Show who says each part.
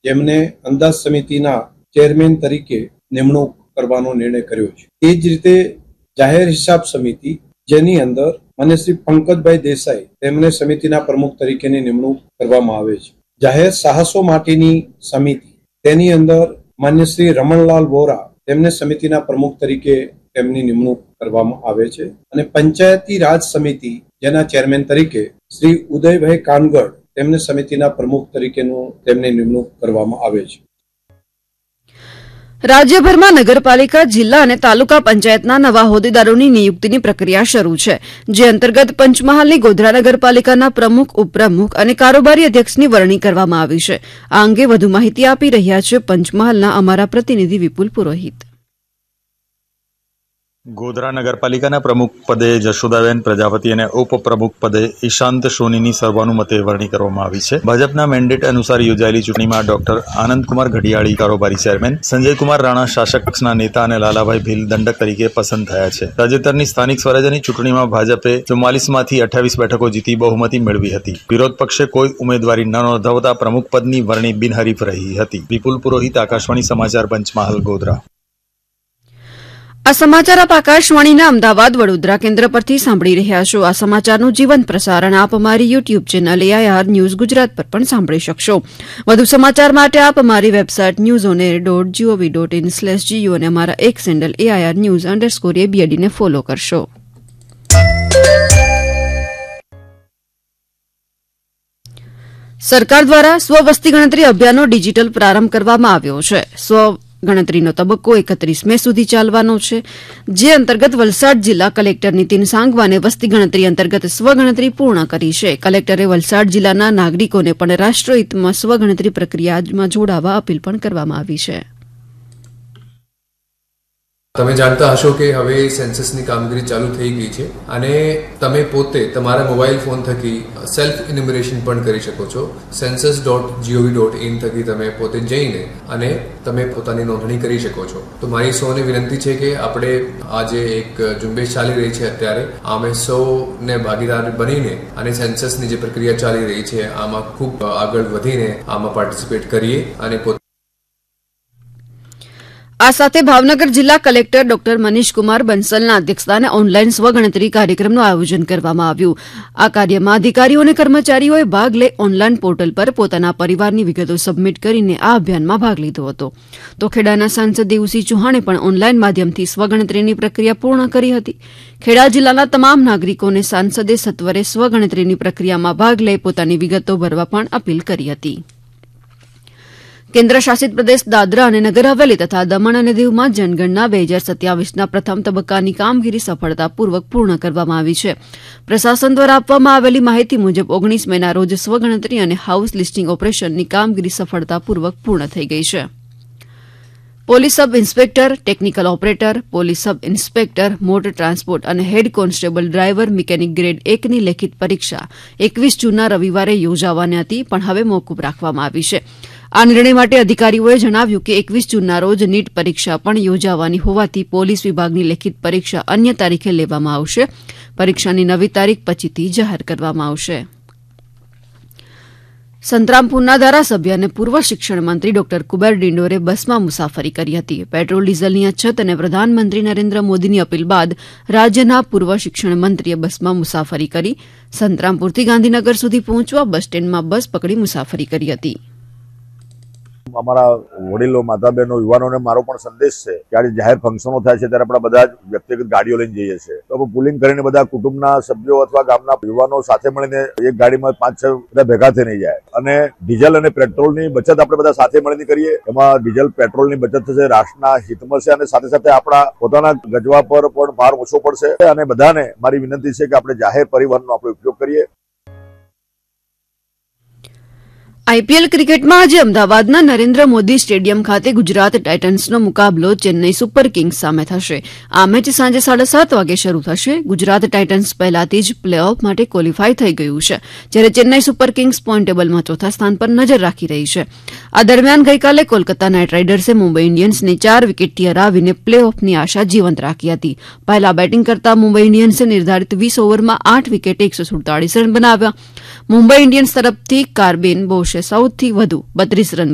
Speaker 1: જેમને અંદાજ સમિતિના ચેરમેન તરીકે નિમણૂક કરવાનો નિર્ણય કર્યો છે. એ જ રીતે જાહેર હિસાબ સમિતિ, જેની અંદર માન્ય શ્રી પંકજભાઈ દેસાઈ, તેમને સમિતિના પ્રમુખ તરીકેની નિમણૂક કરવામાં આવે છે. જાહેર સાહસો માટેની સમિતિ, તેની અંદર માન્ય શ્રી રમણલાલ વોરા, તેમને સમિતિના પ્રમુખ તરીકે તેમની નિમણૂક કરવામાં આવે છે. અને પંચાયતી રાજ સમિતિ, જેના ચેરમેન તરીકે શ્રી ઉદયભાઈ કાનગડ, તેમને સમિતિના પ્રમુખ તરીકેનું તેમની નિમણૂક કરવામાં આવે છે.
Speaker 2: રાજ્યભરમાં નગરપાલિકા, જિલ્લા અને તાલુકા પંચાયતના નવા હોદ્દેદારોની નિયુક્તિની પ્રક્રિયા શરૂ છે, જે અંતર્ગત પંચમહાલની ગોધરા નગરપાલિકાના પ્રમુખ, ઉપપ્રમુખ અને કારોબારી અધ્યક્ષની વરણી કરવામાં આવી છે. આ અંગે વધુ માહિતી આપી રહ્યા છે પંચમહાલના અમારા પ્રતિનિધિ વિપુલ પુરોહિત.
Speaker 3: ગોધરા નગરપાલિકાના પ્રમુખ પદે જશોદાબેન પ્રજાપતિ અને ઉપપ્રમુખ પદે ઈશાંત સોનીની સર્વાનુમતે વરણી કરવામાં આવી છે. ભાજપના મેન્ડેટ અનુસાર યોજાયેલી ચૂંટણીમાં ડોક્ટર આનંદકુમાર ઘડિયાળી કારોબારી ચેરમેન, સંજયકુમાર રાણા શાસક પક્ષના નેતા અને લાલાભાઈ ભીલ દંડક તરીકે પસંદ થયા છે. તાજેતરની સ્થાનિક સ્વરાજ્યની ચૂંટણીમાં ભાજપે 44માંથી 28 બેઠકો જીતી બહુમતી મેળવી હતી. વિરોધ પક્ષે કોઈ ઉમેદવારી ન નોંધાવતા પ્રમુખ પદની વરણી બિનહરીફ રહી હતી. વિપુલ પુરોહિત, આકાશવાણી સમાચાર, પંચમહાલ, ગોધરા.
Speaker 2: આ સમાચાર આપ આકાશવાણીના અમદાવાદ વડોદરા કેન્દ્ર પરથી સાંભળી રહ્યા છો. આ સમાચારનું જીવંત પ્રસારણ આપ અમારી YouTube channel AIR news Gujarat પર પણ સાંભળી શકશો. વધુ સમાચાર માટે આપ અમારી વેબસાઇટ newsonair.gov.in/gu અને અમારા એક્સ હેન્ડલ AIR News_ABD ને ફોલો કરશો. સરકાર દ્વારા સ્વ વસ્તી ગણતરી અભિયાનનો ડિજીટલ પ્રારંભ કરવામાં આવ્યો છે. ગણતરીનો તબક્કો 31 મે સુધી ચાલવાનો છે, જે અંતર્ગત વલસાડ જિલ્લા કલેક્ટર નીતિન સાંગવાને વસ્તી ગણતરી અંતર્ગત સ્વગણતરી પૂર્ણ કરી છે. કલેક્ટરે વલસાડ જિલ્લાના નાગરિકોને પણ રાષ્ટ્રહિતમાં સ્વગણતરી પ્રક્રિયામાં જોડાવા અપીલ પણ કરવામાં આવી છે.
Speaker 4: તમે જાણતા હશો કે હવે સેન્સસની કામગીરી ચાલુ થઈ ગઈ છે અને તમે પોતે તમારા મોબાઈલ ફોન થકી સેલ્ફ ઇન્યુમરેશન પણ કરી શકો છો. census.gov.in થકી તમે પોતે જઈને અને તમે પોતાની નોંધણી કરી શકો છો. તો મારી સૌને વિનંતી છે કે આપણે આજે એક ઝુંબેશ ચાલી રહી છે અત્યારે, અમે સૌને ભાગીદાર બનીને અને સેન્સસની જે પ્રક્રિયા ચાલી રહી છે આમાં ખૂબ આગળ વધીને આમાં પાર્ટિસિપેટ કરીએ અને
Speaker 2: આ સાથે ભાવનગર જિલ્લા કલેક્ટર ડોક્ટર મનીષકુમાર બંસલના અધ્યક્ષસ્થાને ઓનલાઈન સ્વગણતરી કાર્યક્રમનું આયોજન કરવામાં આવ્યું. આ કાર્યમાં અધિકારીઓ અને કર્મચારીઓએ ભાગ લઈ ઓનલાઈન પોર્ટલ પર પોતાના પરિવારની વિગતો સબમિટ કરીને આ અભિયાનમાં ભાગ લીધો હતો. તો ખેડાના સાંસદ દેવુસિંહ ચૌહાણે પણ ઓનલાઈન માધ્યમથી સ્વગણતરીની પ્રક્રિયા પૂર્ણ કરી હતી. ખેડા જિલ્લાના તમામ નાગરિકોને સાંસદે સત્વરે સ્વગણતરીની પ્રક્રિયામાં ભાગ લઈ પોતાની વિગતો ભરવા પણ અપીલ કરી હતી. કેન્દ્ર શાસિત પ્રદેશ દાદરા અને નગર હવેલી તથા દમણ અને દીવમાં જનગણના 2027ના પ્રથમ તબક્કાની કામગીરી સફળતાપૂર્વક પૂર્ણ કરવામાં આવી છે. પ્રશાસન દ્વારા આપવામાં આવેલી માહિતી મુજબ 19 મેના રોજ સ્વગણતરી અને હાઉસ લિસ્ટિંગ ઓપરેશનની કામગીરી સફળતાપૂર્વક પૂર્ણ થઈ ગઈ છે. Police sub inspector, technical operator, police sub inspector, motor transport અને head constable driver mechanic grade 1ની લેખિત પરીક્ષા 21 જૂનના રવિવારે યોજાવાની હતી, પણ હવે મોકૂફ રાખવામાં આવી છે. આ નિર્ણય માટે અધિકારીઓએ જણાવ્યું કે 21 જૂનના રોજ નીટ પરીક્ષા પણ યોજાવાની હોવાથી પોલીસ વિભાગની લેખિત પરીક્ષા અન્ય તારીખે લેવામાં આવશે. પરીક્ષાની નવી તારીખ પછીથી જાહેર કરવામાં આવશે. સંતરામપુરના ધારાસભ્ય અને પૂર્વ શિક્ષણ મંત્રી ડોક્ટર કુબેર ડિંડોરે બસમાં મુસાફરી કરી હતી. પેટ્રોલ ડીઝલની અછત અને પ્રધાનમંત્રી નરેન્દ્ર મોદીની અપીલ બાદ રાજ્યના પૂર્વ શિક્ષણ મંત્રીએ બસમાં મુસાફરી કરી. સંતરામપુરથી ગાંધીનગર સુધી પહોંચવા બસ સ્ટેન્ડમાં બસ પકડી મુસાફરી કરી હતી.
Speaker 5: અમારા વડીલો, માતા બહેનો, યુવાનોને મારો પણ સંદેશ છે કે આજે જાહેર ફંક્શનો થાય છે ત્યારે આપણે બધા જ વ્યક્તિગત ગાડીઓ લઈને જઈએ છીએ, તો આપણે પુલિંગ કરીને બધા કુટુંબના સભ્યો અથવા ગામના યુવાનો સાથે મળીને એક ગાડીમાં 5-6 બધા ભેગા થઈને જાય અને ડીઝલ અને પેટ્રોલની બચત આપણે બધા સાથે મળીને કરીએ. એમાં ડીઝલ પેટ્રોલની બચત થશે, રાષ્ટ્રના હિતમાં છે અને સાથે સાથે આપણા પોતાના ગજવા પર પણ ભાર ઓછો પડશે. અને બધાને મારી વિનંતી છે કે આપણે જાહેર પરિવહનનો આપણે ઉપયોગ કરીએ.
Speaker 2: આઈપીએલ ક્રિકેટમાં આજે અમદાવાદના નરેન્દ્ર મોદી સ્ટેડિયમ ખાતે ગુજરાત ટાઇટન્સનો મુકાબલો ચેન્નઈ સુપર કિંગ્સ સામે થશે. આ મેચ સાંજે 7:30 વાગે શરૂ થશે. ગુજરાત ટાઇટન્સ પહેલાથી જ પ્લે ઓફ માટે ક્વોલિફાય થઈ ગયું છે, જ્યારે ચેન્નઈ સુપર કિંગ્સ પોઈન્ટ ટેબલમાં ચોથા સ્થાન પર નજર રાખી રહી છે. આ દરમિયાન ગઈકાલે કોલકાતા નાઇટ રાઇડર્સે મુંબઈ ઇન્ડિયન્સને 4 વિકેટથી હરાવીને પ્લે ઓફની આશા જીવંત રાખી હતી. પહેલા બેટિંગ કરતા મુંબઈ ઇન્ડિયન્સે નિર્ધારિત 20 ઓવરમાં 8 વિકેટે 147 રન બનાવ્યા. મુંબઈ ઇન્ડિયન્સ તરફથી કાર્બિન બોશે સૌથી વધુ 32 રન